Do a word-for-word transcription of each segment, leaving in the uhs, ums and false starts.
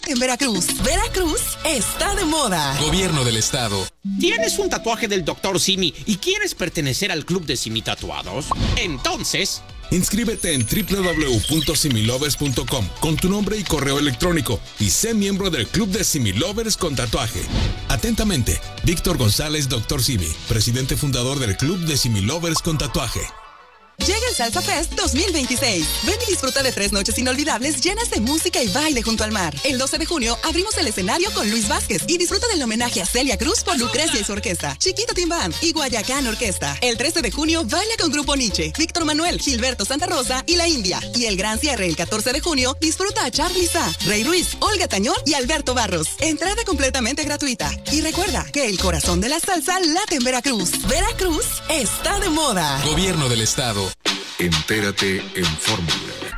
en Veracruz. Veracruz está de moda. Gobierno del Estado. ¿Tienes un tatuaje del doctor Simi y quieres pertenecer al club de Simi Tatuados? Entonces... inscríbete en doble u doble u doble u punto similovers punto com con tu nombre y correo electrónico y sé miembro del Club de Similovers con tatuaje. Atentamente, Víctor González, doctor Simi, presidente fundador del Club de Similovers con tatuaje. Llega el Salsa Fest dos mil veintiséis. Ven y disfruta de tres noches inolvidables llenas de música y baile junto al mar. El doce de junio abrimos el escenario con Luis Vázquez y disfruta del homenaje a Celia Cruz por Lucrecia y su orquesta, Chiquito Tim Band y Guayacán Orquesta. El trece de junio baila con Grupo Nietzsche, Víctor Manuel, Gilberto Santa Rosa y La India. Y el gran cierre el catorce de junio disfruta a Charly Sa, Rey Ruiz, Olga Tañón y Alberto Barros. Entrada completamente gratuita. Y recuerda que el corazón de la salsa late en Veracruz. Veracruz está de moda. Gobierno del Estado. Entérate en Fórmula.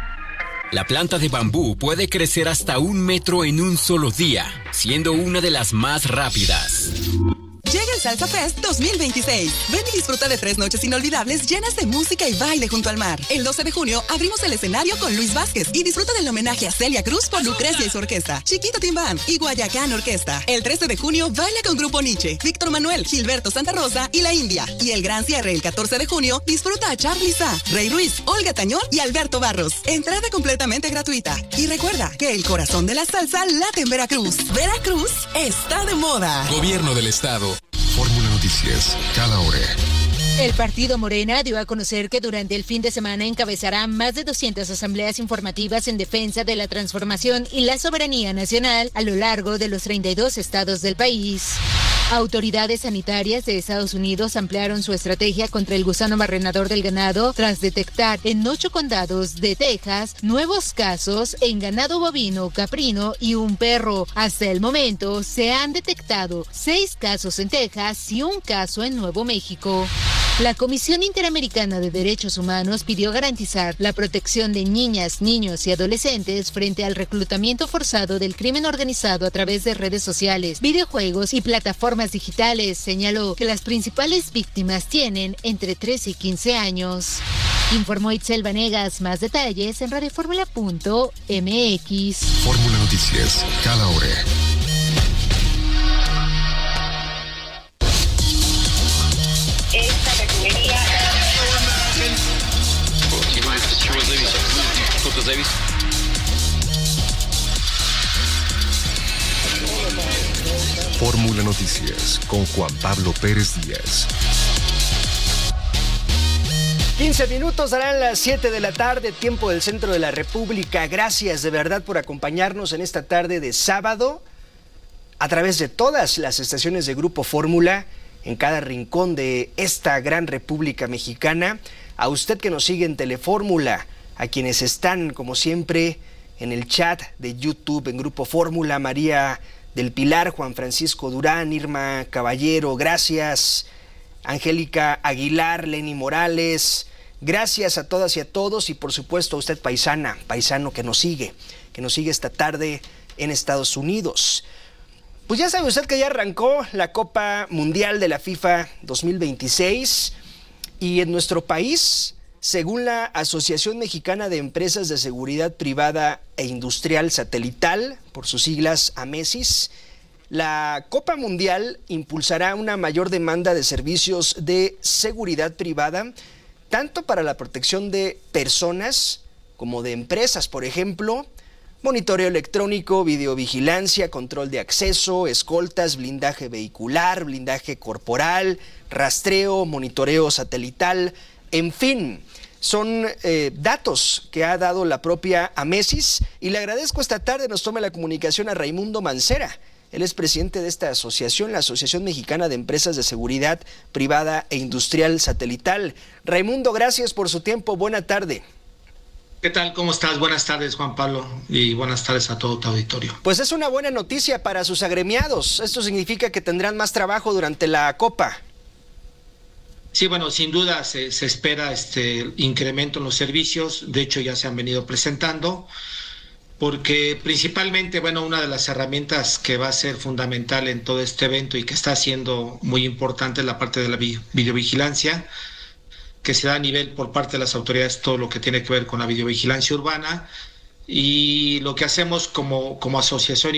La planta de bambú puede crecer hasta un metro en un solo día, siendo una de las más rápidas. Llega el Salsa Fest dos mil veintiséis. Ven y disfruta de tres noches inolvidables llenas de música y baile junto al mar. El doce de junio abrimos el escenario con Luis Vázquez y disfruta del homenaje a Celia Cruz por Lucrecia y su orquesta, Chiquito Tim Band y Guayacán Orquesta. El trece de junio baila con Grupo Nietzsche, Víctor Manuel, Gilberto Santa Rosa y La India. Y el gran cierre el catorce de junio disfruta a Charly Sa, Rey Ruiz, Olga Tañón y Alberto Barros. Entrada completamente gratuita. Y recuerda que el corazón de la salsa late en Veracruz. Veracruz está de moda. Gobierno del Estado. Fórmula Noticias, cada hora. El partido Morena dio a conocer que durante el fin de semana encabezará más de doscientas asambleas informativas en defensa de la transformación y la soberanía nacional a lo largo de los treinta y dos estados del país. Autoridades sanitarias de Estados Unidos ampliaron su estrategia contra el gusano barrenador del ganado tras detectar en ocho condados de Texas nuevos casos en ganado bovino, caprino y un perro. Hasta el momento se han detectado seis casos en Texas y un caso en Nuevo México. La Comisión Interamericana de Derechos Humanos pidió garantizar la protección de niñas, niños y adolescentes frente al reclutamiento forzado del crimen organizado a través de redes sociales, videojuegos y plataformas digitales. Señaló que las principales víctimas tienen entre trece y quince años. Informó Itzel Vanegas. Más detalles en radioformula punto m x. Fórmula Noticias, cada hora. Esta refinería. Fórmula Noticias con Juan Pablo Pérez Díaz. quince minutos darán las siete de la tarde, tiempo del centro de la República. Gracias de verdad por acompañarnos en esta tarde de sábado a través de todas las estaciones de Grupo Fórmula en cada rincón de esta gran República Mexicana. A usted que nos sigue en Telefórmula, a quienes están como siempre en el chat de YouTube en Grupo Fórmula, María del Pilar, Juan Francisco Durán, Irma Caballero, gracias. Angélica Aguilar, Lenny Morales, gracias a todas y a todos, y por supuesto a usted paisana, paisano que nos sigue, que nos sigue esta tarde en Estados Unidos. Pues ya sabe usted que ya arrancó la Copa Mundial de la FIFA dos mil veintiséis y en nuestro país, según la Asociación Mexicana de Empresas de Seguridad Privada e Industrial Satelital, por sus siglas AMESIS, la Copa Mundial impulsará una mayor demanda de servicios de seguridad privada, tanto para la protección de personas como de empresas, por ejemplo, monitoreo electrónico, videovigilancia, control de acceso, escoltas, blindaje vehicular, blindaje corporal, rastreo, monitoreo satelital, en fin, son eh, datos que ha dado la propia AMESIS, y le agradezco esta tarde nos tome la comunicación a Raimundo Mancera. Él es presidente de esta asociación, la Asociación Mexicana de Empresas de Seguridad Privada e Industrial Satelital. Raimundo, gracias por su tiempo, buena tarde. ¿Qué tal? ¿Cómo estás? Buenas tardes, Juan Pablo, y buenas tardes a todo tu auditorio. Pues es una buena noticia para sus agremiados. Esto significa que tendrán más trabajo durante la Copa. Sí, bueno, sin duda se, se espera este incremento en los servicios. De hecho, ya se han venido presentando, porque principalmente, bueno, una de las herramientas que va a ser fundamental en todo este evento y que está siendo muy importante es la parte de la videovigilancia, que se da a nivel por parte de las autoridades, todo lo que tiene que ver con la videovigilancia urbana, y lo que hacemos como, como asociación